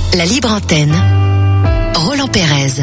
La libre antenne. Roland Pérez.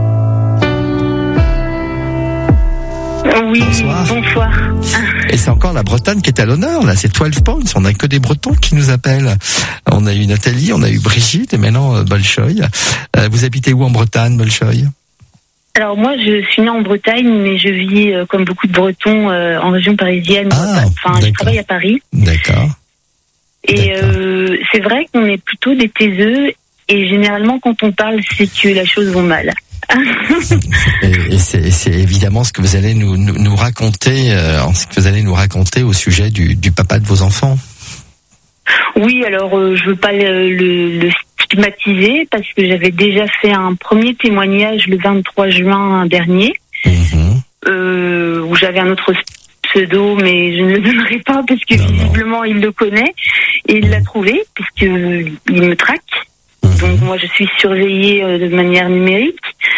Oui, bonsoir. Et c'est encore la Bretagne qui est à l'honneur, là. C'est 12 points. On n'a que des Bretons qui nous appellent. On a eu Nathalie, on a eu Brigitte et maintenant Bolchoï. Vous habitez où en Bretagne, Bolchoï ? Alors moi, je suis née en Bretagne, mais je vis comme beaucoup de Bretons en région parisienne. Je travaille à Paris. D'accord. Et c'est vrai qu'on est plutôt des taiseux. Et généralement, quand on parle, c'est que la chose va mal. Et c'est évidemment ce que vous allez nous raconter, ce que vous allez nous raconter au sujet du papa de vos enfants. Oui, alors je veux pas le stigmatiser parce que j'avais déjà fait un premier témoignage le 23 juin dernier, où j'avais un autre pseudo, mais je ne le donnerai pas parce que visiblement il le connaît et il l'a trouvé puisqu'il me traque. Donc moi je suis surveillée de manière numérique,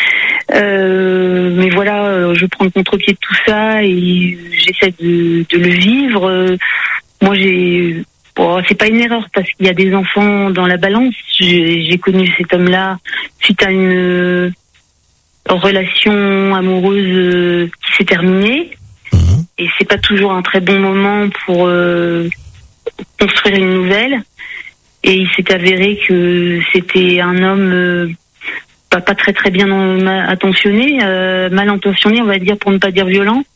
mais voilà, je prends le contre-pied de tout ça et j'essaie de le vivre. Moi c'est pas une erreur parce qu'il y a des enfants dans la balance. J'ai connu cet homme-là suite à une relation amoureuse qui s'est terminée et c'est pas toujours un très bon moment pour construire une nouvelle. Et il s'est avéré que c'était un homme pas très très bien attentionné, mal intentionné, on va dire, pour ne pas dire violent,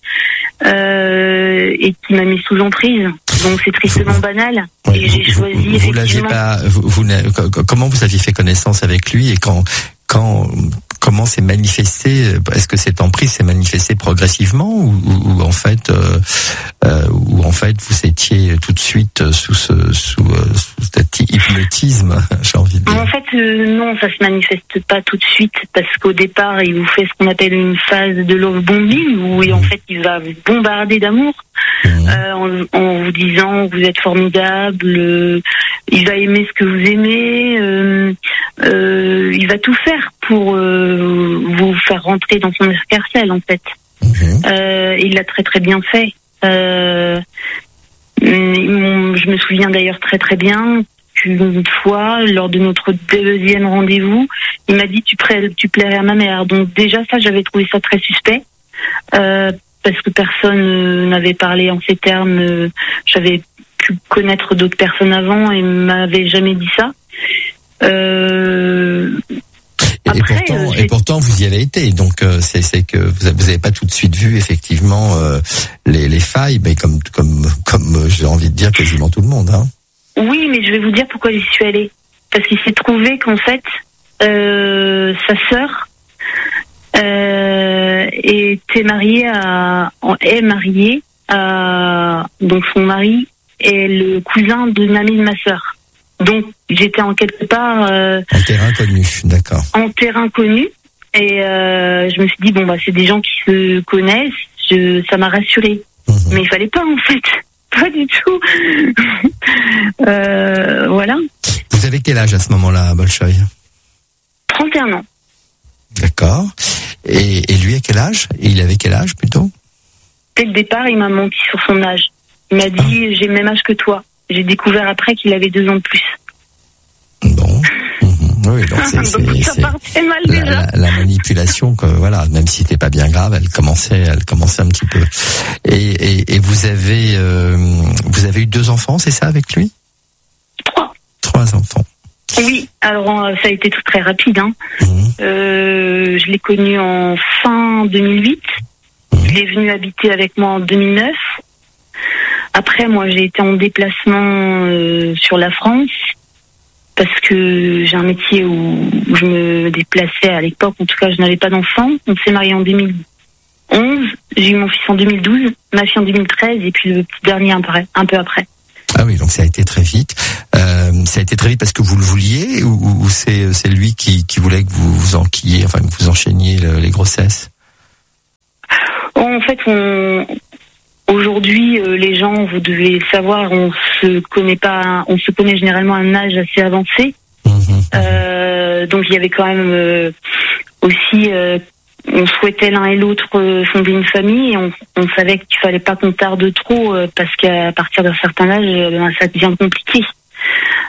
et qui m'a mis sous emprise. Donc c'est tristement banal. Oui, et j'ai choisi. Vous l'aviez pas. Comment vous aviez fait connaissance avec lui et comment s'est manifesté? Est-ce que cette emprise s'est manifestée progressivement ou en fait vous étiez tout de suite sous cet hypnotisme, j'ai envie de dire. En fait, non, ça se manifeste pas tout de suite parce qu'au départ, il vous fait ce qu'on appelle une phase de love bombing où en fait il va vous bombarder d'amour en vous disant que vous êtes formidable, il va aimer ce que vous aimez, il va tout faire pour vous faire rentrer dans son escarcelle en fait. Il l'a très très bien fait. Je me souviens d'ailleurs très très bien qu'une fois, lors de notre deuxième rendez-vous, il m'a dit tu plairais à ma mère. Donc déjà ça, j'avais trouvé ça très suspect parce que personne n'avait parlé en ces termes. J'avais pu connaître d'autres personnes avant et m'avait jamais dit ça. Et pourtant vous y avez été, donc c'est que vous avez pas tout de suite vu effectivement les failles, mais comme j'ai envie de dire quasiment tout le monde, hein. Oui, mais je vais vous dire pourquoi j'y suis allée. Parce qu'il s'est trouvé qu'en fait sa sœur est mariée à donc son mari est le cousin d'une amie de ma sœur. Donc j'étais en quelque part en terrain connu, d'accord. En terrain connu et je me suis dit c'est des gens qui se connaissent, ça m'a rassurée. Mais il fallait pas en fait, pas du tout. Voilà. Vous avez quel âge à ce moment-là, Bolchoï ? 31 ans. D'accord. Et lui à quel âge ? Et il avait quel âge plutôt ? Dès le départ, il m'a menti sur son âge. Il m'a dit j'ai le même âge que toi. J'ai découvert après qu'il avait 2 ans de plus. Bon. Oui, donc ça partait mal déjà. La manipulation, voilà, même si c'était pas bien grave, elle commençait un petit peu. Et vous avez eu 2 enfants, c'est ça, avec lui ? 3 enfants. Oui, alors ça a été très rapide. Je l'ai connu en fin 2008. Il est venu habiter avec moi en 2009. Après, moi, j'ai été en déplacement sur la France parce que j'ai un métier où je me déplaçais à l'époque. En tout cas, je n'avais pas d'enfant. On s'est mariés en 2011. J'ai eu mon fils en 2012, ma fille en 2013 et puis le petit dernier un peu après. Ah oui, donc ça a été très vite. Ça a été très vite parce que vous le vouliez ou c'est lui qui voulait que vous enquilliez, enfin que vous enchaîniez les grossesses ? En fait, aujourd'hui, les gens, vous devez le savoir, on se connaît généralement à un âge assez avancé. Donc il y avait quand même aussi, on souhaitait l'un et l'autre fonder une famille et on savait qu'il fallait pas qu'on tarde trop parce qu'à partir d'un certain âge, ça devient compliqué.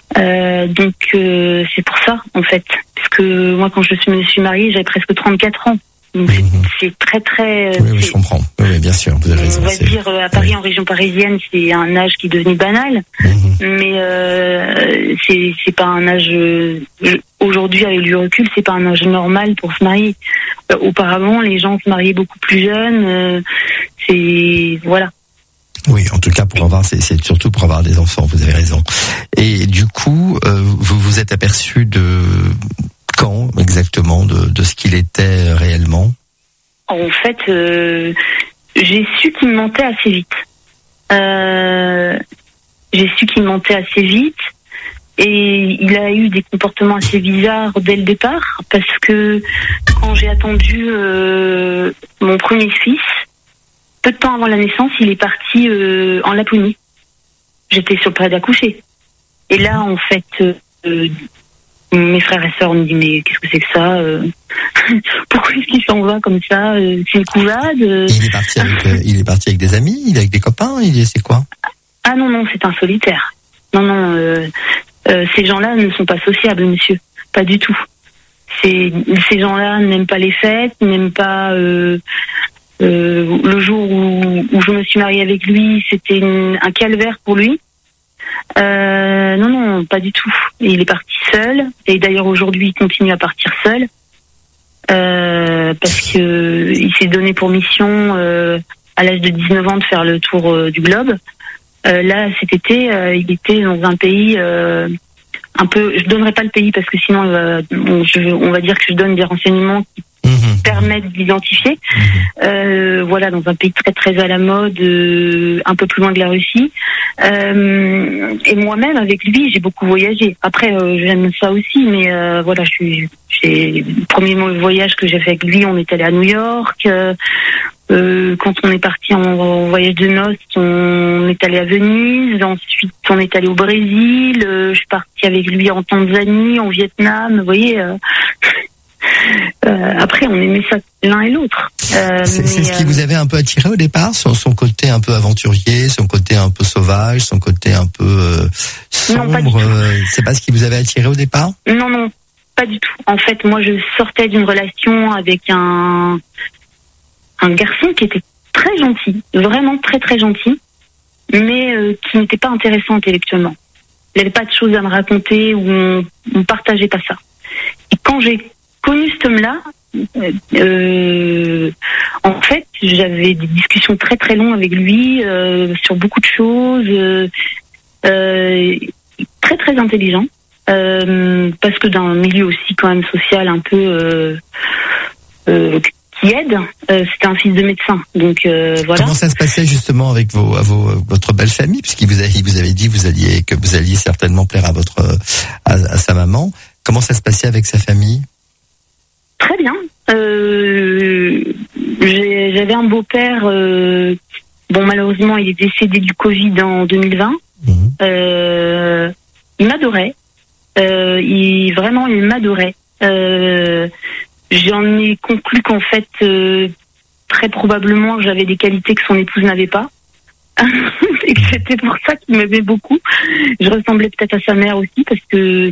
Donc c'est pour ça en fait, parce que moi quand je me suis mariée, j'avais presque 34 ans. Donc c'est très très. Oui, je comprends. Oui, bien sûr, vous avez raison. On va dire à Paris, en région parisienne, c'est un âge qui est devenu banal, mais c'est pas un âge. Aujourd'hui, avec du recul, c'est pas un âge normal pour se marier. Auparavant, les gens se mariaient beaucoup plus jeunes. C'est voilà. Oui, en tout cas c'est surtout pour avoir des enfants. Vous avez raison. Et du coup, vous vous êtes aperçu de quand exactement de ce qu'il était réellement? En fait, j'ai su qu'il me mentait assez vite. Et il a eu des comportements assez bizarres dès le départ, parce que quand j'ai attendu mon premier fils, peu de temps avant la naissance, il est parti en Laponie. J'étais sur le point d'accoucher. Et là, en fait, mes frères et sœurs me disent mais qu'est-ce que c'est que ça pourquoi est-ce qu'il s'en va comme ça, c'est une couvade. Il est parti avec des amis, il est avec des copains, c'est quoi? Ah non, c'est un solitaire. Non, ces gens-là ne sont pas sociables, monsieur, pas du tout. Ces gens-là n'aiment pas les fêtes, n'aiment pas le jour où je me suis mariée avec lui, c'était un calvaire pour lui. Non, pas du tout. Il est parti seul, et d'ailleurs aujourd'hui il continue à partir seul, parce que il s'est donné pour mission à l'âge de 19 ans de faire le tour du globe. Là cet été, il était dans un pays un peu. Je donnerai pas le pays parce que sinon on va dire que je donne des renseignements qui permettent d'identifier. Voilà, dans un pays très très à la mode, un peu plus loin de la Russie. Et moi-même avec lui, j'ai beaucoup voyagé. Après, j'aime ça aussi, mais voilà, le premier voyage que j'ai fait avec lui, on est allé à New York. Quand on est parti en voyage de noces, on est allé à Venise. Ensuite, on est allé au Brésil. Je suis partie avec lui en Tanzanie, en Vietnam. Vous voyez. Après, on aimait ça l'un et l'autre. C'est ce qui vous avait un peu attiré au départ, son côté un peu aventurier, son côté un peu sauvage, son côté un peu sombre. Non, c'est pas ce qui vous avait attiré au départ? Non, pas du tout. En fait, moi, je sortais d'une relation avec un garçon qui était très gentil, vraiment très très gentil, mais qui n'était pas intéressant intellectuellement. Il n'avait pas de choses à me raconter, ou on partageait pas ça. Et quand j'ai connu cet homme-là, en fait, j'avais des discussions très très longues avec lui sur beaucoup de choses, très très intelligent, parce que d'un milieu aussi quand même social un peu qui aide. C'était un fils de médecin, donc voilà. Comment ça se passait justement avec votre belle famille, puisqu'il vous avait dit que vous alliez certainement plaire à sa maman. Comment ça se passait avec sa famille? Très bien. J'avais un beau-père. Bon, malheureusement, il est décédé du Covid en 2020. Il m'adorait. Il m'adorait. J'en ai conclu qu'en fait, très probablement, j'avais des qualités que son épouse n'avait pas. Et que c'était pour ça qu'il m'aimait beaucoup. Je ressemblais peut-être à sa mère aussi, parce que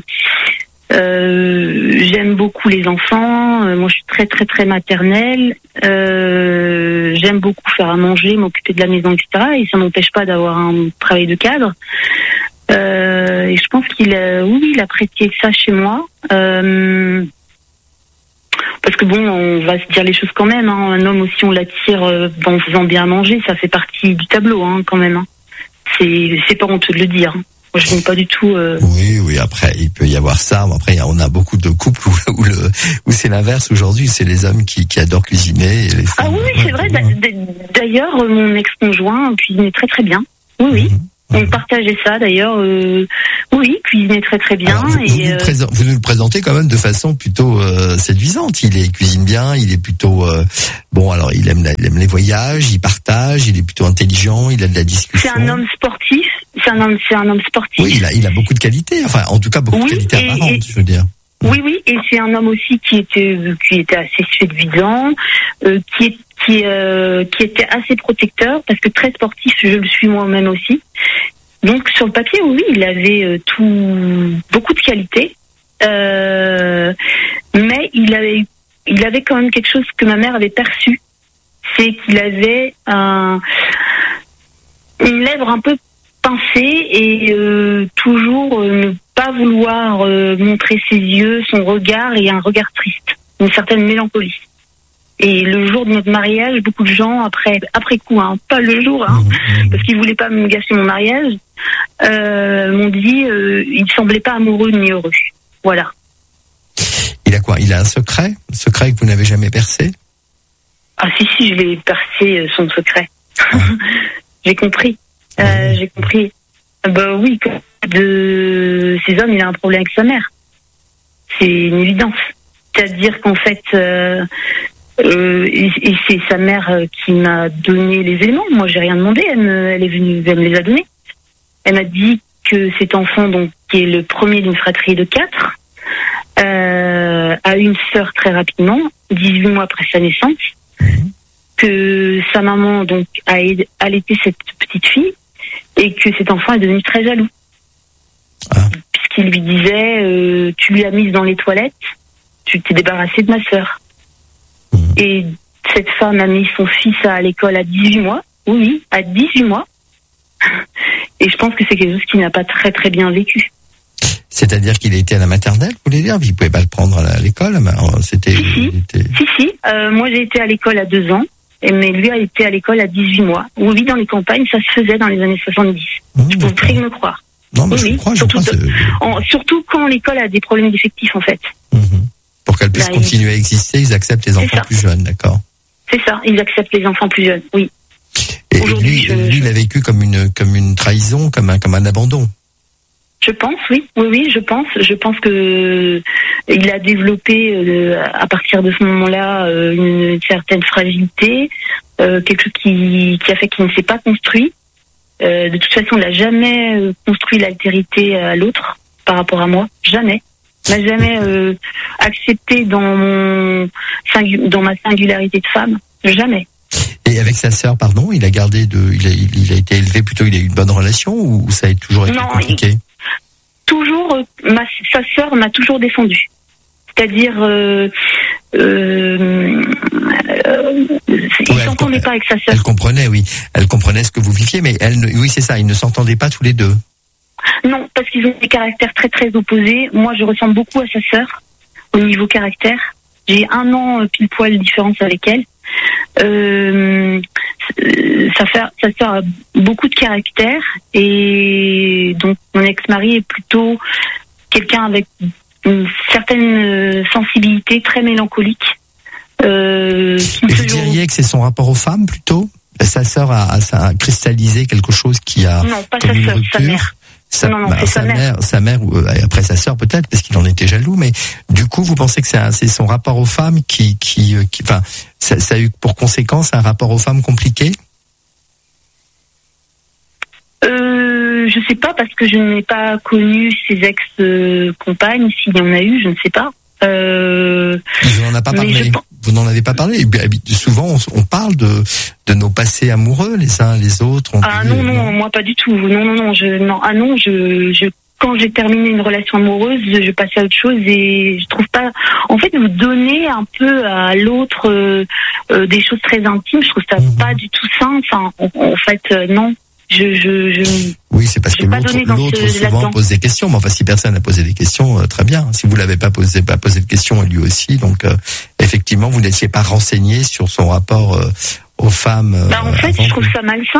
j'aime beaucoup les enfants. Moi, je suis très très très maternelle. J'aime beaucoup faire à manger, m'occuper de la maison, etc. Et ça m'empêche pas d'avoir un travail de cadre. Et je pense qu'il appréciait ça chez moi. Parce que bon, on va se dire les choses quand même. Un homme aussi, on l'attire en faisant bien à manger. Ça fait partie du tableau, quand même. C'est pas honteux de le dire. Moi, je n'aime pas du tout. Oui. Après, il peut y avoir ça. Après, on a beaucoup de couples où c'est l'inverse. Aujourd'hui, c'est les hommes qui adorent cuisiner. Et les femmes, oui, c'est vrai. D'ailleurs, mon ex-conjoint cuisinait très très bien. Oui. On partageait ça d'ailleurs. Oui, cuisinait très très bien. Alors, vous nous le présentez quand même de façon plutôt séduisante. Il cuisine bien, il est plutôt bon. Alors il aime les voyages, il partage, il est plutôt intelligent, il a de la discussion. C'est un homme sportif. C'est un homme sportif. Oui, il a beaucoup de qualités. Enfin, en tout cas, beaucoup de qualités apparentes, je veux dire. Oui, et c'est un homme aussi qui était assez séduisant, qui était assez protecteur, parce que très sportif, je le suis moi-même aussi. Donc sur le papier, oui, il avait beaucoup de qualités, mais il avait quand même quelque chose que ma mère avait perçu, c'est qu'il avait une lèvre un peu pincée et toujours ne pas vouloir montrer ses yeux, son regard et un regard triste, une certaine mélancolie. Et le jour de notre mariage, beaucoup de gens, après coup, pas le jour, parce qu'ils voulaient pas me gâcher mon mariage, m'ont dit, il semblait pas amoureux ni heureux. Voilà. Il a quoi? Il a un secret que vous n'avez jamais percé? Ah si, je l'ai percé, son secret. J'ai compris. J'ai compris. Bah oui, de ces hommes, il a un problème avec sa mère. C'est une évidence. C'est-à-dire qu'en fait, et c'est sa mère qui m'a donné les éléments. Moi, j'ai rien demandé. Elle est venue, elle me les a donnés. Elle m'a dit que cet enfant, donc, qui est le premier d'une fratrie de 4, a eu une sœur très rapidement, 18 mois après sa naissance, que sa maman, donc, a allaité cette petite fille, et que cet enfant est devenu très jaloux. Puisqu'il lui disait, tu lui as mise dans les toilettes, tu t'es débarrassé de ma sœur. Et cette femme a mis son fils à l'école à 18 mois. Oui, à 18 mois. Et je pense que c'est quelque chose qu'il n'a pas très très bien vécu. C'est-à-dire qu'il a été à la maternelle, vous voulez dire? Vous ne pouvez pas le prendre à l'école? Si. Moi, j'ai été à l'école à 2 ans. Mais lui a été à l'école à 18 mois. Oui, dans les campagnes, ça se faisait dans les années 70. Je vous prie de me croire. Non, mais je crois. Surtout quand l'école a des problèmes d'effectifs, en fait. Pour qu'elle puisse continuer à exister, ils acceptent les enfants plus jeunes, d'accord? C'est ça, ils acceptent les enfants plus jeunes, oui. Et lui, il a vécu comme une trahison, comme un abandon. Je pense, oui, je pense. Je pense que il a développé à partir de ce moment-là une certaine fragilité, quelque chose qui a fait qu'il ne s'est pas construit. De toute façon, il n'a jamais construit l'altérité à l'autre par rapport à moi, jamais. Il n'a jamais accepté dans ma singularité de femme, jamais. Et avec sa sœur, pardon, il a été élevé plutôt, il a eu une bonne relation ou ça a toujours été compliqué? Toujours, sa sœur m'a toujours défendue. C'est-à-dire, il s'entendait pas avec sa sœur. Elle comprenait, oui. Elle comprenait ce que vous viviez, mais oui, c'est ça, ils ne s'entendaient pas tous les deux. Non, parce qu'ils ont des caractères très très opposés. Moi, je ressemble beaucoup à sa sœur au niveau caractère. J'ai 1 an pile poil de différence avec elle. Sa sœur a beaucoup de caractère et donc mon ex-mari est plutôt quelqu'un avec une certaine sensibilité très mélancolique. Vous diriez que c'est son rapport aux femmes plutôt? Sa sœur a cristallisé quelque chose qui a... Non, pas sa sœur, sa mère. Sa mère, après sa sœur peut-être, parce qu'il en était jaloux, mais du coup, vous pensez que c'est son rapport aux femmes qui ça a eu pour conséquence un rapport aux femmes compliqué? Je sais pas, parce que je n'ai pas connu ses ex-compagnes, s'il y en a eu, je ne sais pas. Vous n'en avez pas parlé. Vous n'en avez pas parlé. Souvent, on parle de nos passés amoureux, les uns les autres. Non, moi pas du tout. Non. Quand j'ai terminé une relation amoureuse, je passais à autre chose et je trouve pas. En fait, vous donnez un peu à l'autre des choses très intimes. Je trouve ça pas du tout sain. Enfin, en fait, non. Oui, c'est parce que l'autre souvent pose des questions. Mais enfin, si personne n'a posé des questions, très bien. Si vous l'avez pas posé de questions, et lui aussi, donc effectivement, vous n'étiez pas renseigné sur son rapport aux femmes. En fait, je trouve ça malsain.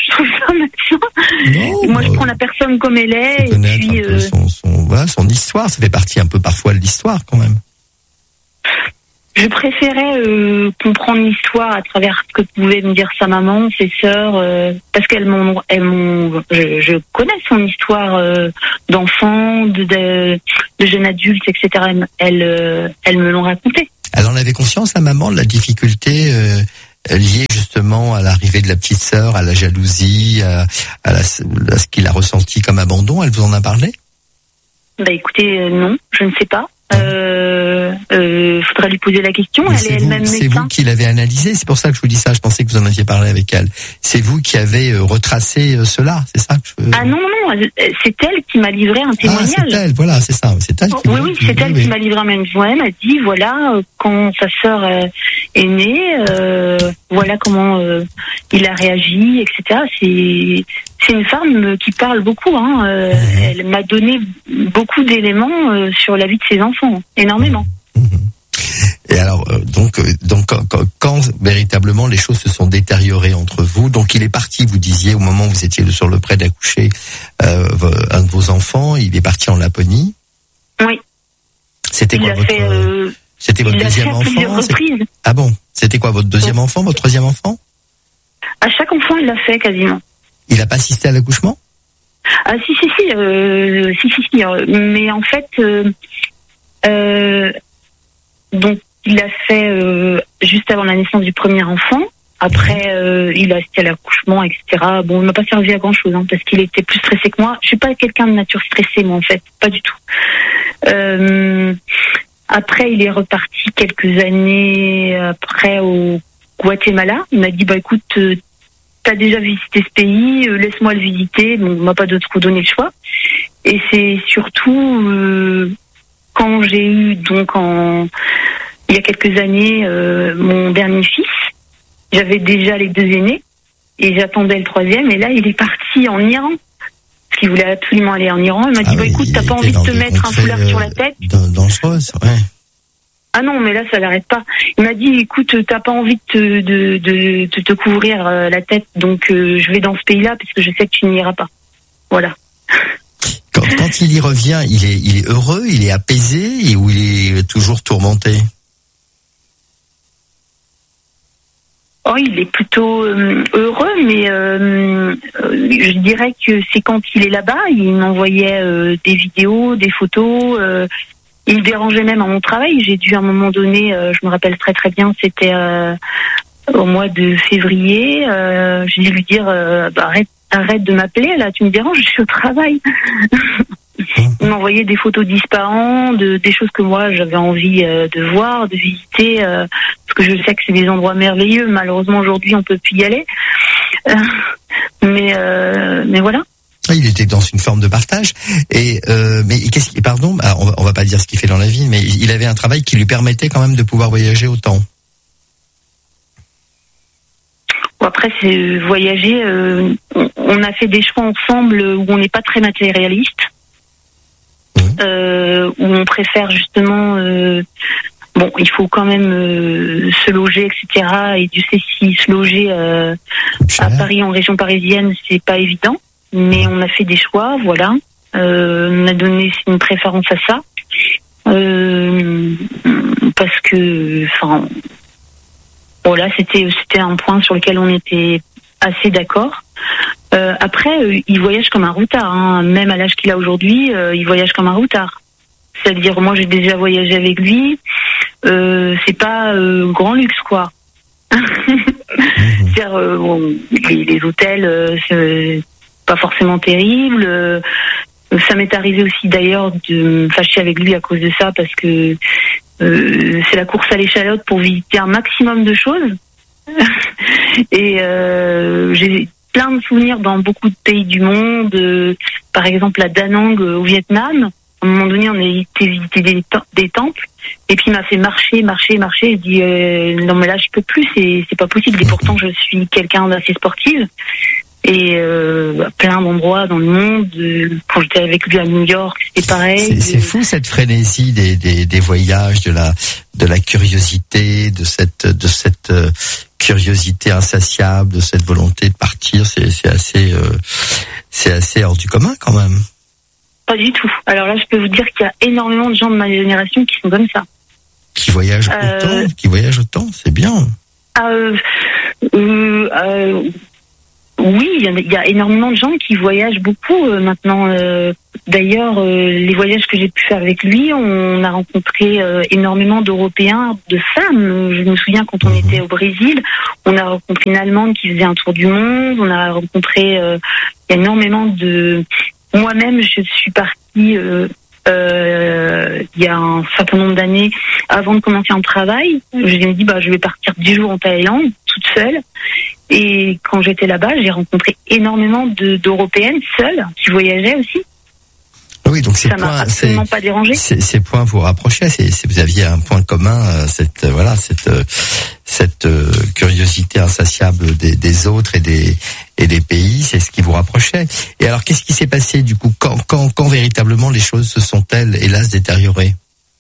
Non, moi, je prends la personne comme elle est. Et puis son histoire, ça fait partie un peu parfois de l'histoire quand même. Je préférais comprendre l'histoire à travers ce que pouvaient me dire sa maman, ses sœurs, parce je connais son histoire d'enfant, de jeune adulte, etc. Elles me l'ont raconté. Elle en avait conscience, la maman, de la difficulté liée justement à l'arrivée de la petite sœur, à la jalousie, à ce qu'il a ressenti comme abandon. Elle vous en a parlé? Écoutez, non, je ne sais pas. Faudra lui poser la question. Mais elle est elle-même médecin. C'est vous qui l'avez analysé. C'est pour ça que je vous dis ça. Je pensais que vous en aviez parlé avec elle. C'est vous qui avez retracé cela. C'est ça que je... Ah non, c'est elle qui m'a livré un témoignage. Ah, c'est elle. Voilà, c'est ça. C'est elle qui. Oui, c'est elle qui m'a livré un témoignage. Elle m'a dit voilà quand sa sœur est née, voilà comment il a réagi, etc. C'est une femme qui parle beaucoup. Elle m'a donné beaucoup d'éléments sur la vie de ses enfants, énormément. Et alors, donc quand véritablement les choses se sont détériorées entre vous, donc il est parti, vous disiez, au moment où vous étiez sur le près d'accoucher un de vos enfants, il est parti en Laponie. Oui. C'était quoi c'était votre deuxième enfant? Ah bon? C'était quoi votre deuxième enfant, votre troisième enfant? À chaque enfant, il l'a fait quasiment. Il n'a pas assisté à l'accouchement? Ah si. Mais en fait, donc il a fait juste avant la naissance du premier enfant. Après, il a assisté à l'accouchement, etc. Bon, il m'a pas servi à grand chose, parce qu'il était plus stressé que moi. Je suis pas quelqu'un de nature stressée, moi, en fait, pas du tout. Après, il est reparti quelques années après au Guatemala. Il m'a dit, écoute, t'as déjà visité ce pays, laisse-moi le visiter. Bon, on m'a pas d'autre coup donné le choix. Et c'est surtout quand j'ai eu donc il y a quelques années mon dernier fils. J'avais déjà les deux aînés et j'attendais le troisième. Et là, il est parti en Iran parce qu'il voulait absolument aller en Iran. Il m'a dit écoute, t'as pas envie de te mettre un foulard sur la tête? Dangereuse, ouais. Ah non, mais là, ça l'arrête pas. Il m'a dit, écoute, t'as pas envie de te couvrir la tête, donc je vais dans ce pays-là parce que je sais que tu n'iras pas. Voilà. Quand il y revient, il est heureux, il est apaisé ou il est toujours tourmenté? Oh, il est plutôt heureux, mais je dirais que c'est quand il est là-bas, il m'envoyait des vidéos, des photos. Il me dérangeait même à mon travail. J'ai dû à un moment donné, je me rappelle très très bien, c'était au mois de février, j'ai dû lui dire arrête de m'appeler, là tu me déranges, je suis au travail. Il m'envoyait des photos d'Ispahan, des choses que moi j'avais envie de voir, de visiter, parce que je sais que c'est des endroits merveilleux. Malheureusement aujourd'hui on peut plus y aller, mais voilà. Il était dans une forme de partage. Mais pardon, on va pas dire ce qu'il fait dans la vie, mais il avait un travail qui lui permettait quand même de pouvoir voyager autant. Après, c'est voyager. On a fait des choix ensemble où on n'est pas très matérialiste, où on préfère justement. Il faut quand même se loger, etc. Et Dieu sait si se loger à Paris, en région parisienne, c'est pas évident. Mais on a fait des choix, voilà. On a donné une préférence à ça. Parce que, voilà, c'était un point sur lequel on était assez d'accord. Après, il voyage comme un routard, même à l'âge qu'il a aujourd'hui, il voyage comme un routard. C'est-à-dire, moi, j'ai déjà voyagé avec lui. C'est pas grand luxe, quoi. C'est-à-dire, les hôtels, c'est pas forcément terrible. Ça m'est arrivé aussi d'ailleurs de me fâcher avec lui à cause de ça, parce que c'est la course à l'échalote pour visiter un maximum de choses. Et j'ai plein de souvenirs dans beaucoup de pays du monde, par exemple à Da Nang au Vietnam. À un moment donné, on a été visiter des temples, et puis il m'a fait marcher. Je dis non mais là je peux plus, c'est pas possible. Et pourtant je suis quelqu'un d'assez sportive. Et plein d'endroits dans le monde. Quand j'étais avec lui à New York, c'était pareil. C'est fou cette frénésie des voyages, de la curiosité, de cette curiosité insatiable, de cette volonté de partir. C'est assez hors du commun quand même. Pas du tout. Alors là, je peux vous dire qu'il y a énormément de gens de ma génération qui sont comme ça. Qui voyagent autant, c'est bien. Oui, il y a énormément de gens qui voyagent beaucoup maintenant. D'ailleurs, les voyages que j'ai pu faire avec lui, on a rencontré énormément d'Européens, de femmes. Je me souviens quand on était au Brésil, on a rencontré une Allemande qui faisait un tour du monde. On a rencontré énormément de... Moi-même, je suis partie il y a un certain nombre d'années, avant de commencer un travail, je me suis dit, je vais partir 10 jours en Thaïlande, toute seule. Et quand j'étais là-bas, j'ai rencontré énormément d'Européennes seules, qui voyageaient aussi. Oui, donc ça m'a absolument pas dérangé. Ces points vous rapprochaient. Vous aviez un point commun, cette curiosité insatiable des autres et des pays. C'est ce qui vous rapprochait. Et alors, qu'est-ce qui s'est passé du coup quand véritablement les choses se sont-elles hélas détériorées?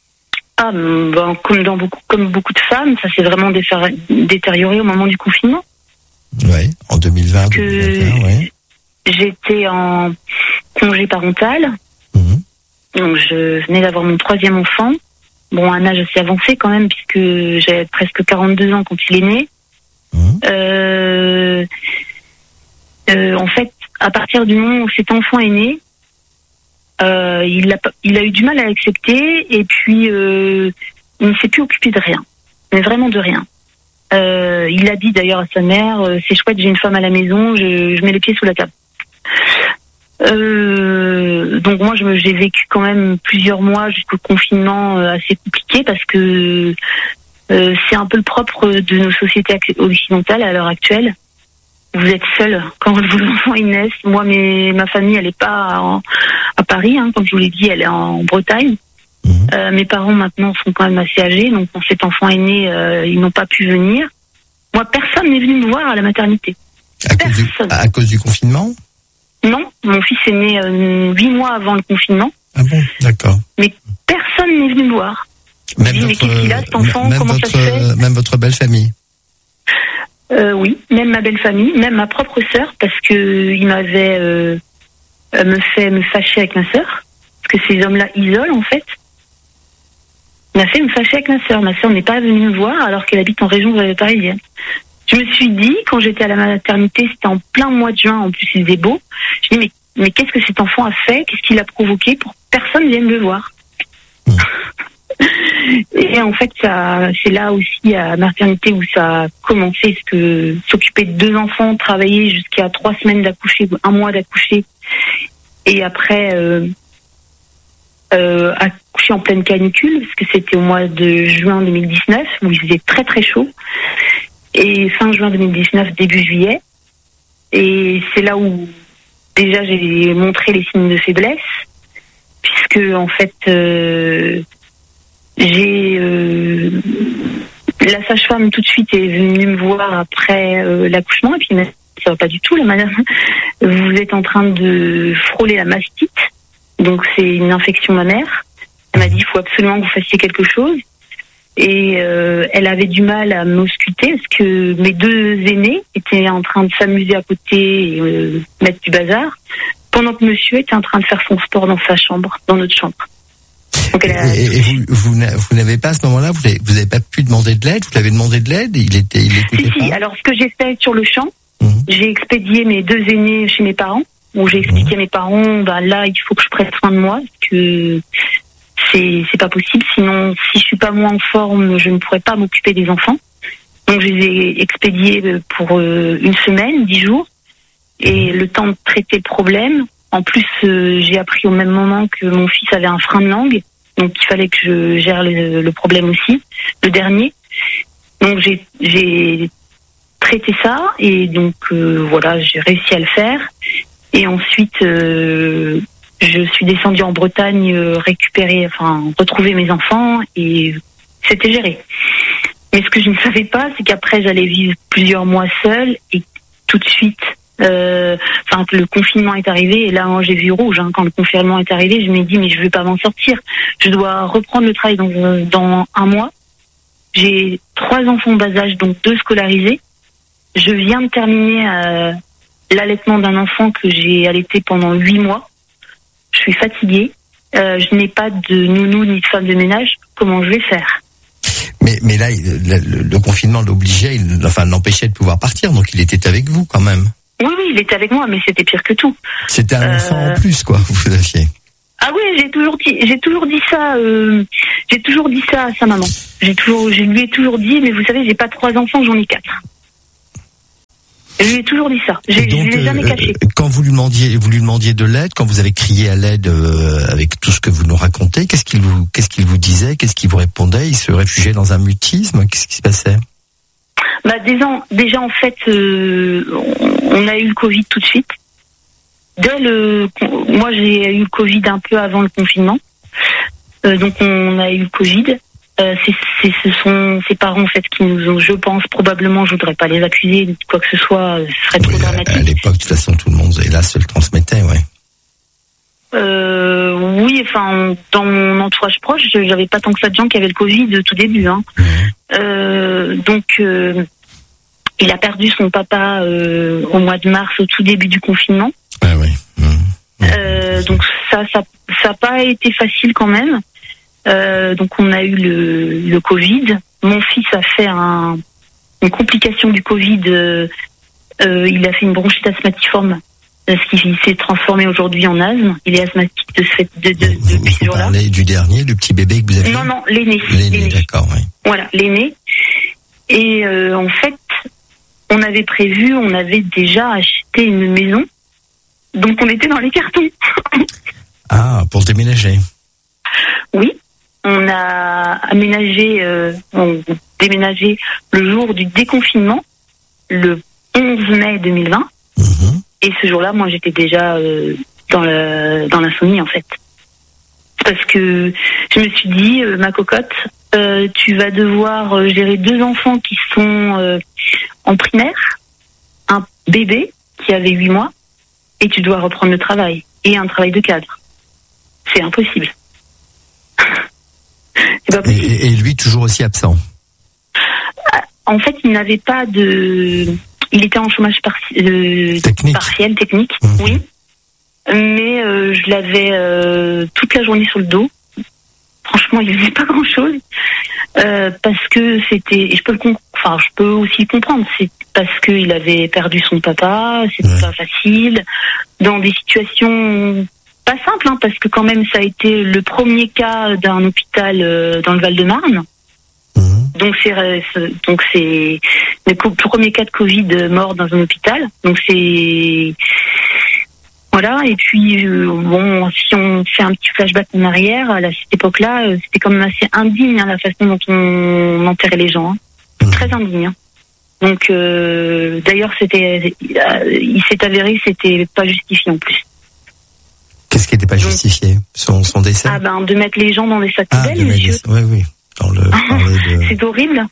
Comme beaucoup de femmes, ça s'est vraiment détérioré au moment du confinement. Ouais, en 2020. Ouais. J'étais en congé parental. Donc je venais d'avoir mon 3e enfant. Bon, à un âge assez avancé quand même, puisque j'avais presque 42 ans quand il est né. En fait, à partir du moment où cet enfant est né, il a eu du mal à l'accepter, et puis il ne s'est plus occupé de rien, mais vraiment de rien. Il a dit d'ailleurs à sa mère, c'est chouette, j'ai une femme à la maison, je mets les pieds sous la table. Donc moi j'ai vécu quand même plusieurs mois jusqu'au confinement assez compliqué, parce que c'est un peu le propre de nos sociétés occidentales à l'heure actuelle. Vous êtes seul quand vos enfants ils naissent. Moi, ma famille, elle est pas à Paris, comme je vous l'ai dit, elle est en Bretagne. Mes parents maintenant sont quand même assez âgés, donc quand cet enfant est né, ils n'ont pas pu venir. Moi, personne n'est venu me voir à la maternité. À cause du confinement ? Non, mon fils est né 8 mois avant le confinement. Ah bon, d'accord. Mais personne n'est venu me voir. Même mais qu'est-ce qu'il a, cet enfant? Comment ça se fait? Même votre belle famille? Oui, même ma belle famille, même ma propre sœur, parce que il m'avait me fâcher avec ma sœur, parce que ces hommes-là isolent en fait. Il m'a fait me fâcher avec ma sœur. Ma sœur n'est pas venue me voir alors qu'elle habite en région parisienne. Je me suis dit, quand j'étais à la maternité, c'était en plein mois de juin, en plus il faisait beau, je me dis mais qu'est-ce que cet enfant a fait? Qu'est-ce qu'il a provoqué pour que personne vienne le voir? Et en fait, c'est là aussi à la maternité où ça a commencé, parce que s'occuper de 2 enfants, travailler jusqu'à 3 semaines d'accoucher, 1 mois d'accoucher, et après accoucher en pleine canicule, parce que c'était au mois de juin 2019, où il faisait très très chaud, et fin juin 2019, début juillet, et c'est là où déjà j'ai montré les signes de faiblesse, puisque en fait la sage-femme tout de suite est venue me voir après l'accouchement, et puis ça va pas du tout, la madame, vous êtes en train de frôler la mastite, donc c'est une infection mammaire. Elle m'a dit il faut absolument que vous fassiez quelque chose, et elle avait du mal à m'ausculter parce que mes 2 aînés étaient en train de s'amuser à côté et mettre du bazar, pendant que monsieur était en train de faire son sport dans sa chambre, dans notre chambre. Donc et vous n'avez pas à ce moment-là, vous n'avez pas pu demander de l'aide? Vous l'avez demandé de l'aide? Il écoutait pas? Si. Alors ce que j'ai fait sur le champ, j'ai expédié mes 2 aînés chez mes parents, où j'ai expliqué à mes parents, là il faut que je prenne soin de moi, parce que c'est pas possible, sinon si je suis pas moi en forme, je ne pourrais pas m'occuper des enfants. Donc je les ai expédiés pour 1 semaine, 10 jours, et le temps de traiter le problème. En plus, j'ai appris au même moment que mon fils avait un frein de langue, donc il fallait que je gère le problème aussi, le dernier. Donc j'ai traité ça, et donc voilà, j'ai réussi à le faire. Et ensuite, je suis descendue en Bretagne retrouver mes enfants, et c'était géré. Mais ce que je ne savais pas, c'est qu'après j'allais vivre plusieurs mois seule, et tout de suite, le confinement est arrivé, et là j'ai vu rouge. Quand le confinement est arrivé, je me dis mais je vais pas m'en sortir. Je dois reprendre le travail dans 1 mois. J'ai 3 enfants bas âge, donc 2 scolarisés. Je viens de terminer l'allaitement d'un enfant que j'ai allaité pendant 8 mois. Je suis fatiguée. Je n'ai pas de nounou ni de femme de ménage. Comment je vais faire? Mais là, le confinement l'obligeait, l'empêchait de pouvoir partir, donc il était avec vous quand même. Oui, il était avec moi, mais c'était pire que tout. C'était un enfant en plus, quoi, vous aviez. Ah oui, j'ai toujours dit ça à sa maman. Je lui ai toujours dit, mais vous savez, j'ai pas 3 enfants, j'en ai 4. Je lui ai toujours dit ça. Je ne l'ai jamais caché. Quand vous lui demandiez de l'aide, quand vous avez crié à l'aide avec tout ce que vous nous racontez, qu'est-ce qu'il vous disait, qu'est-ce qu'il vous répondait? Il se réfugiait dans un mutisme? Qu'est-ce qui se passait? Déjà en fait, on a eu le Covid tout de suite. Moi j'ai eu le Covid un peu avant le confinement. Donc on a eu le Covid. Ce sont ses parents en fait qui nous ont, je pense probablement, je voudrais pas les accuser de quoi que ce soit, ce serait trop dramatique. À l'époque, de toute façon, tout le monde, hélas, se le transmettait, ouais. Oui, enfin, dans mon entourage proche, j'avais pas tant que ça de gens qui avaient le Covid au tout début, hein. Donc, il a perdu son papa au mois de mars, au tout début du confinement. Ah oui. Donc ça a pas été facile quand même. Donc on a eu le Covid. Mon fils a fait une complication du Covid. Il a fait une bronchite asthmatiforme, ce qui s'est transformé aujourd'hui en asthme. Il est asthmatique depuis ce jour-là. Vous parlez du dernier, le petit bébé que vous avez? Non, l'aîné. L'aîné, d'accord, oui. Voilà, l'aîné. Et en fait, on avait déjà acheté une maison. Donc on était dans les cartons. Ah, pour déménager? Oui. On a déménagé le jour du déconfinement, le 11 mai 2020. Et ce jour-là, moi, j'étais déjà dans l'insomnie, en fait. Parce que je me suis dit, ma cocotte, tu vas devoir gérer 2 enfants qui sont en primaire, un bébé qui avait 8 mois, et tu dois reprendre le travail, et un travail de cadre. C'est impossible. Et lui, toujours aussi absent? En fait, il n'avait pas il était en chômage partiel, technique, oui. Mais je l'avais toute la journée sur le dos. Franchement, il faisait pas grand-chose. Parce que c'était... Je peux aussi comprendre. C'est parce qu'il avait perdu son papa, c'était pas facile. Dans des situations... pas simple, hein, parce que quand même ça a été le premier cas d'un hôpital dans le Val-de-Marne. Donc c'est le premier cas de Covid mort dans un hôpital. Donc c'est voilà. Et puis si on fait un petit flashback en arrière, à cette époque-là, c'était quand même assez indigne, hein, la façon dont on enterrait les gens, hein. Très indigne. Hein. Donc d'ailleurs il s'est avéré que c'était pas justifié en plus. Qu'est-ce qui n'était pas justifié? Son décès? De mettre les gens dans des sacs poubelles, monsieur. Oui. C'est horrible.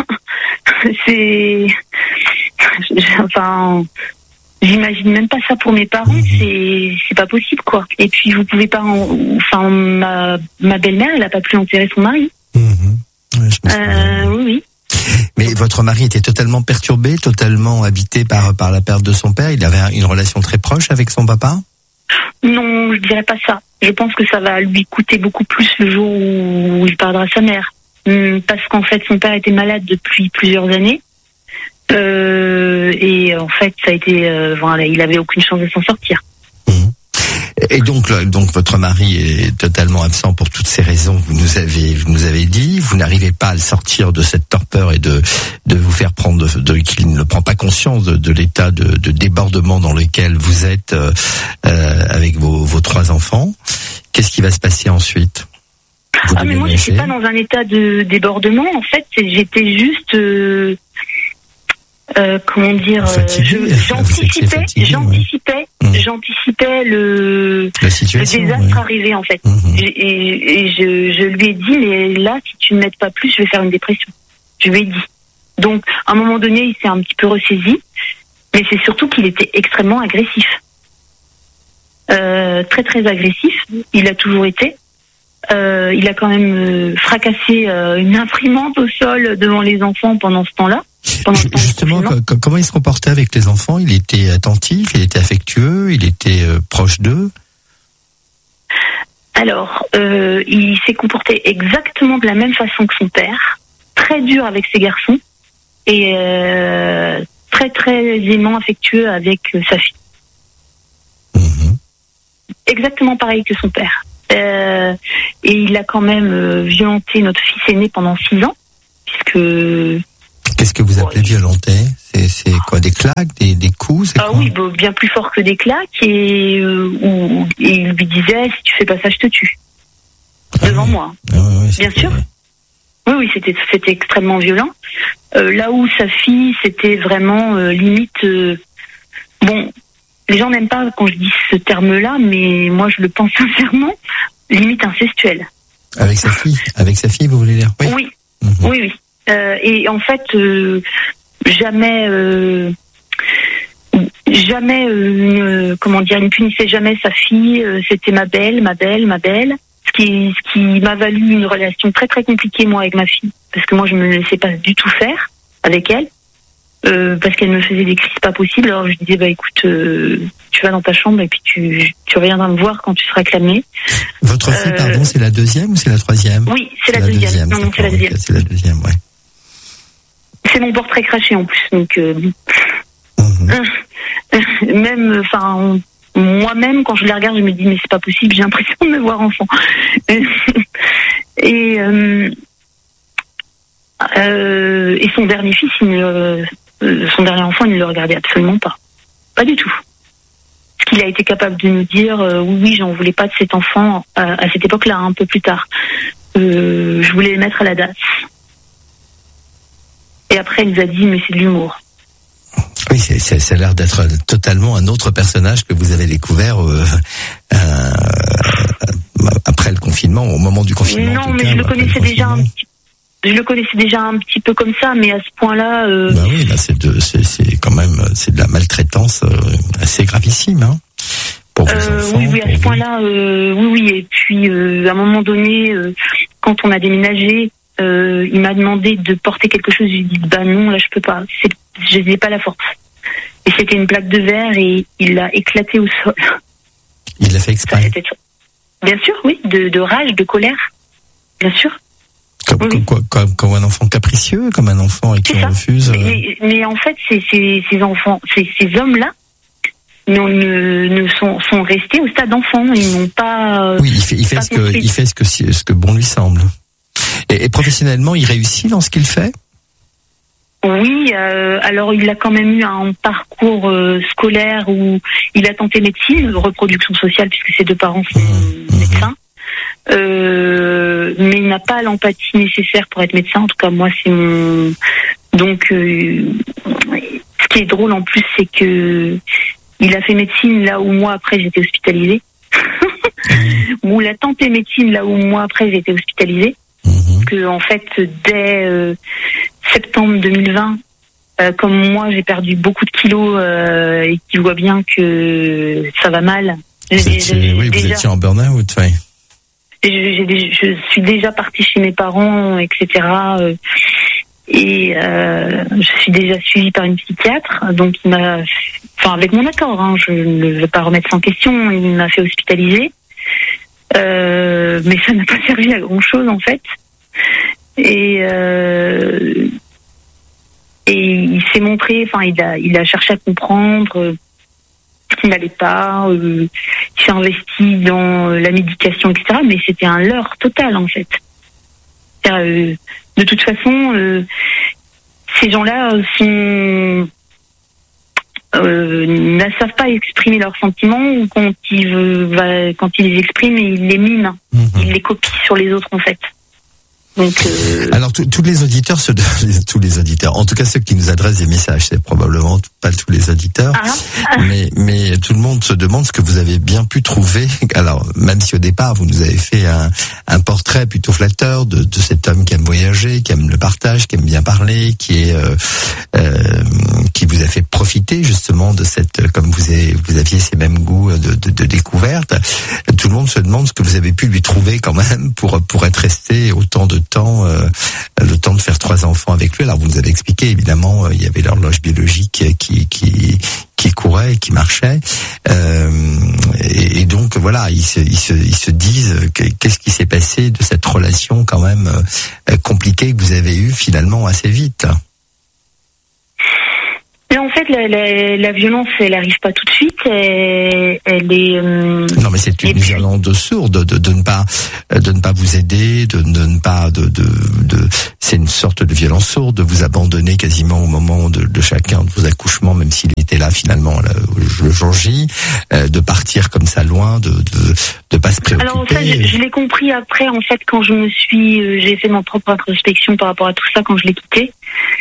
J'imagine même pas ça pour mes parents. C'est pas possible, quoi. Et puis vous pouvez pas. Ma belle-mère, elle a pas pu enterrer son mari. Oui. Mais votre mari était totalement perturbé, totalement habité par la perte de son père. Il avait une relation très proche avec son papa? Non, je dirais pas ça. Je pense que ça va lui coûter beaucoup plus le jour où il perdra sa mère. Parce qu'en fait, son père était malade depuis plusieurs années. Et en fait, ça a été... il avait aucune chance de s'en sortir. Et donc votre mari est totalement absent pour toutes ces raisons que vous nous avez dit. Vous n'arrivez pas à le sortir de cette torpeur et de vous faire prendre qu'il ne prend pas conscience de l'état de débordement dans lequel vous êtes avec vos 3 enfants. Qu'est-ce qui va se passer ensuite? Mais moi je suis pas dans un état de débordement. En fait, j'étais juste comment dire, j'anticipais le désastre arrivé, en fait. Et je lui ai dit, mais là, si tu ne m'aides pas plus, je vais faire une dépression. Je lui ai dit. Donc, à un moment donné, il s'est un petit peu ressaisi, mais c'est surtout qu'il était extrêmement agressif. Très, très agressif. Il a toujours été. Il a quand même fracassé une imprimante au sol devant les enfants pendant ce temps-là. Justement, comment il se comportait avec les enfants? Il était attentif, il était affectueux, il était proche d'eux? Alors, il s'est comporté exactement de la même façon que son père, très dur avec ses garçons et très très aimant, affectueux avec sa fille. Exactement pareil que son père. Et il a quand même violenté notre fils aîné pendant 6 ans, puisque... Qu'est-ce que vous appelez violenter? C'est quoi, des claques, des coups? Ah oui, bien plus fort que des claques, et il lui disait, si tu fais pas ça, je te tue. Devant moi. Bien sûr. Oui, c'était extrêmement violent. Là où sa fille, c'était vraiment limite. Bon, les gens n'aiment pas quand je dis ce terme-là, mais moi je le pense sincèrement, limite incestuelle. Avec sa fille, vous voulez dire? Oui. Oui. Et en fait, jamais, il ne punissait jamais sa fille. C'était ma belle. Ce qui m'a valu une relation très très compliquée, moi, avec ma fille, parce que moi je me laissais pas du tout faire avec elle, parce qu'elle me faisait des crises pas possibles. Alors je disais, écoute, tu vas dans ta chambre et puis tu reviendras me voir quand tu seras clamé. Votre fille, pardon, c'est la deuxième ou c'est la troisième? Oui, c'est la deuxième. Non, c'est la deuxième. C'est la deuxième, ouais. C'est mon portrait craché en plus, donc même, moi-même, quand je les regarde, je me dis, mais c'est pas possible, j'ai l'impression de me voir enfant. Et son dernier fils, son dernier enfant, il ne le regardait absolument pas. Pas du tout. Ce qu'il a été capable de nous dire, oui, j'en voulais pas de cet enfant à cette époque-là, un peu plus tard. Je voulais le mettre à la DAS. Et après, il nous a dit, mais c'est de l'humour. Oui, ça a l'air d'être totalement un autre personnage que vous avez découvert après le confinement, au moment du confinement. Non, mais je le connaissais déjà un petit peu comme ça, mais à ce point-là. Oui, là c'est quand même de la maltraitance assez gravissime, hein. Pour vos enfants. Oui, à ce point-là, oui. Et puis à un moment donné, quand on a déménagé, il m'a demandé de porter quelque chose. Je lui ai dit non, là je peux pas. Je n'ai pas la force. Et c'était une plaque de verre et il l'a éclaté au sol. Il l'a fait exprès. Bien sûr, oui, de rage, de colère, bien sûr. Comme un enfant capricieux, comme un enfant et qui refuse. Mais en fait, ces enfants, ces hommes-là, sont restés au stade d'enfant. Ils n'ont pas. Oui, il fait ce que bon lui semble. Et professionnellement, il réussit dans ce qu'il fait? Oui, alors il a quand même eu un parcours scolaire où il a tenté médecine, reproduction sociale, puisque ses deux parents sont médecins. Mais il n'a pas l'empathie nécessaire pour être médecin. En tout cas, moi, c'est mon. Donc, ce qui est drôle en plus, c'est que il a fait médecine là où moi après j'étais hospitalisée. Ou il a tenté médecine là où moi après j'étais hospitalisée. Que en fait, dès septembre 2020, comme moi j'ai perdu beaucoup de kilos et qu'il voit bien que ça va mal. Vous étiez en burn-out, oui. Je suis déjà partie chez mes parents, etc. Et je suis déjà suivie par une psychiatre, donc il m'a, avec mon accord, hein, je ne veux pas remettre ça en question, il m'a fait hospitaliser. Mais ça n'a pas servi à grand chose en fait. Et il s'est montré, il a cherché à comprendre ce qui n'allait pas, il s'est investi dans la médication, etc. Mais c'était un leurre total en fait. De toute façon, ces gens-là ne savent pas exprimer leurs sentiments, ou quand ils les expriment, ils les miment, ils les copient sur les autres en fait. Donc, alors tous les auditeurs tous les auditeurs, en tout cas ceux qui nous adressent des messages, c'est probablement pas tous les auditeurs, mais tout le monde se demande ce que vous avez bien pu trouver. Alors même si au départ vous nous avez fait un portrait plutôt flatteur de cet homme qui aime voyager, qui aime le partage, qui aime bien parler, qui vous a fait profiter justement de cette, comme vous aviez ces mêmes goûts de découverte. Tout le monde se demande ce que vous avez pu lui trouver quand même pour être resté autant de temps, le temps de faire 3 enfants avec lui. Alors vous nous avez expliqué, évidemment, il y avait l'horloge biologique qui courait, qui marchait, et donc voilà, ils se disent qu'est-ce qui s'est passé de cette relation quand même compliquée que vous avez eue finalement assez vite. Mais en fait, la violence, elle arrive pas tout de suite. Elle est. Non, mais c'est une violence sourde de ne pas vous aider, de ne pas c'est une sorte de violence sourde de vous abandonner quasiment au moment de chacun de vos accouchements, même s'il était là finalement le jour J, de partir comme ça loin, de pas se préoccuper. Alors ça, je l'ai compris après, en fait, quand j'ai fait ma propre introspection par rapport à tout ça quand je l'ai quitté.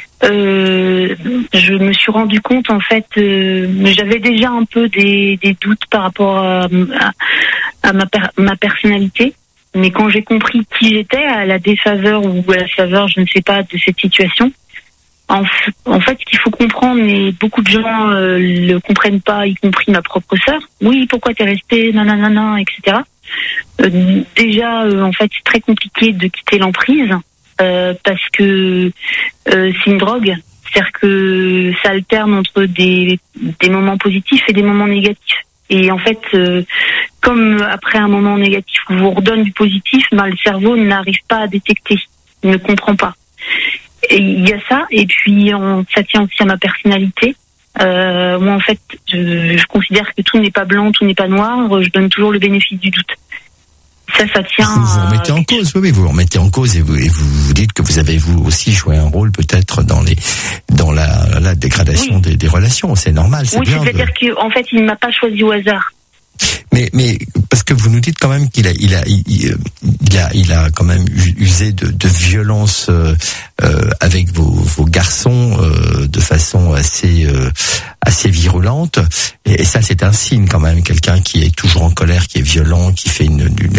Je me suis rendu compte, en fait, j'avais déjà un peu des doutes par rapport à ma personnalité. Mais quand j'ai compris qui j'étais, à la défaveur ou à la faveur, je ne sais pas, de cette situation, en fait, ce qu'il faut comprendre, et beaucoup de gens le comprennent pas, y compris ma propre sœur. Oui, pourquoi t'es restée, nanana, etc. Déjà, en fait, c'est très compliqué de quitter l'emprise parce que c'est une drogue. C'est-à-dire que ça alterne entre des moments positifs et des moments négatifs. Et en fait, comme après un moment négatif on vous redonne du positif, le cerveau n'arrive pas à détecter, il ne comprend pas. Et il y a ça, et puis ça tient aussi à ma personnalité. Moi, en fait, je considère que tout n'est pas blanc, tout n'est pas noir. Je donne toujours le bénéfice du doute. Ça tient. Vous remettez en cause, oui, vous remettez en cause et vous dites que vous avez vous aussi joué un rôle peut-être dans la dégradation des relations. C'est normal, c'est bien. Oui, c'est-à-dire qu'en fait, il ne m'a pas choisi au hasard. Mais parce que vous nous dites quand même qu'il a quand même usé de violence avec vos garçons de façon assez virulente, et ça c'est un signe quand même, quelqu'un qui est toujours en colère, qui est violent, qui fait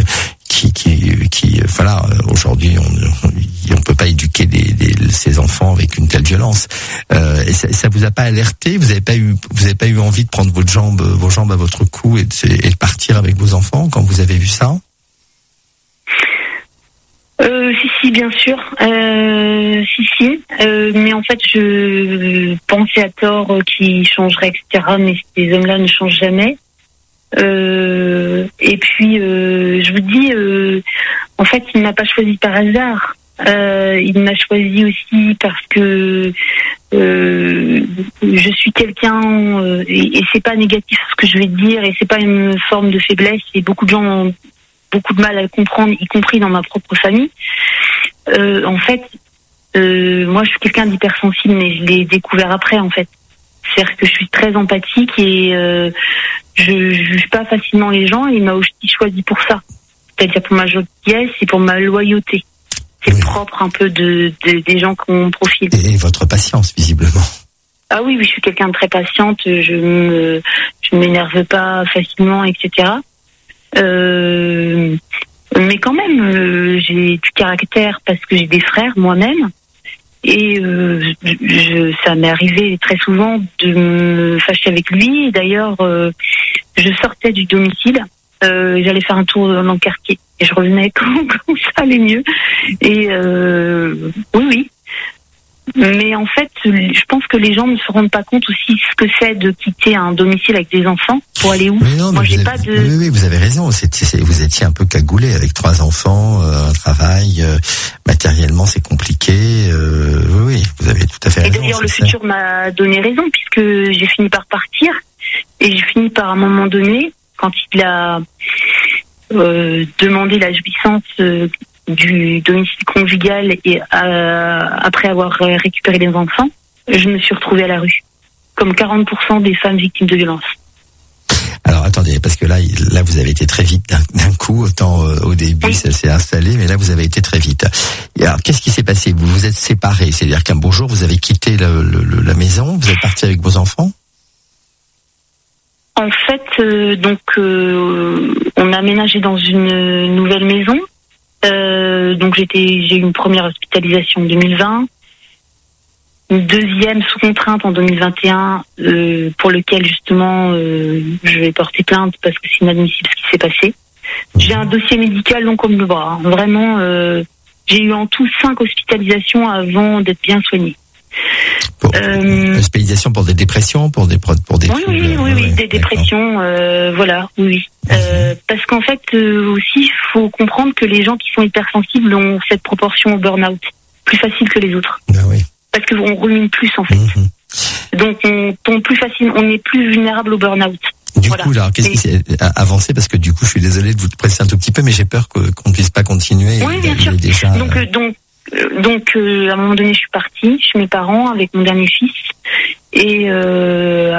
voilà, aujourd'hui on peut pas éduquer ses enfants avec une telle violence. Et ça vous a pas alerté? Vous avez pas eu envie de prendre vos jambes à votre cou et de partir avec vos enfants quand vous avez vu ça? Si, bien sûr. Si. Mais en fait, je pensais à tort qu'ils changeraient, etc. Mais ces hommes-là ne changent jamais. Et puis, je vous dis, en fait, il ne m'a pas choisi par hasard. Il m'a choisi aussi parce que je suis quelqu'un, et c'est pas négatif ce que je vais dire, et c'est pas une forme de faiblesse, et beaucoup de gens ont beaucoup de mal à le comprendre, y compris dans ma propre famille. En fait, moi je suis quelqu'un d'hypersensible, mais je l'ai découvert après, en fait. C'est-à-dire que je suis très empathique et je juge pas facilement les gens, et il m'a aussi choisi pour ça. C'est-à-dire pour ma gentillesse et pour ma loyauté. C'est propre un peu des gens qu'on profile. Et votre patience, visiblement. Ah oui, je suis quelqu'un de très patiente, je m'énerve pas facilement, etc. Mais quand même, j'ai du caractère parce que j'ai des frères moi-même, et ça m'est arrivé très souvent de me fâcher avec lui. Et d'ailleurs, je sortais du domicile, j'allais faire un tour dans le quartier et je revenais quand ça allait mieux. Et oui. Mais en fait, je pense que les gens ne se rendent pas compte aussi ce que c'est de quitter un domicile avec des enfants pour aller où. Moi, j'ai pas de. Oui, vous avez raison. Vous étiez un peu cagoulé avec 3 enfants, un travail. Matériellement, c'est compliqué. Oui, vous avez tout à fait raison. Et d'ailleurs, le futur m'a donné raison, puisque j'ai fini par partir, et j'ai fini par, à un moment donné, quand il a demandé la jouissance du domicile conjugal, et après avoir récupéré les enfants, je me suis retrouvée à la rue, comme 40% des femmes victimes de violences. Alors attendez, parce que là vous avez été très vite d'un coup, autant au début ça s'est installé, mais là vous avez été très vite. Et alors qu'est-ce qui s'est passé? Vous vous êtes séparés, c'est-à-dire qu'un beau jour vous avez quitté la maison, vous êtes partis avec vos enfants? En fait, on a aménagé dans une nouvelle maison. Donc j'ai eu une première hospitalisation en 2020, une deuxième sous contrainte en 2021, pour lequel justement je vais porter plainte parce que c'est inadmissible ce qui s'est passé. J'ai un dossier médical long comme le bras. Vraiment, j'ai eu en tout 5 hospitalisations avant d'être bien soignée. Hospitalisation pour des dépressions, pour des oui, des dépressions, voilà, oui. Parce qu'en fait, aussi, il faut comprendre que les gens qui sont hypersensibles ont cette proportion au burn-out plus facile que les autres. Ben oui. Parce qu'on rumine plus, en fait. Donc on tombe plus facile, on est plus vulnérable au burn-out. Du coup, là, qu'est-ce qui s'est avancé? Parce que du coup, je suis désolé de vous presser un tout petit peu, mais j'ai peur qu'on ne puisse pas continuer. Oui, bien sûr. Déjà, Donc, à un moment donné, je suis partie chez mes parents avec mon dernier fils. Et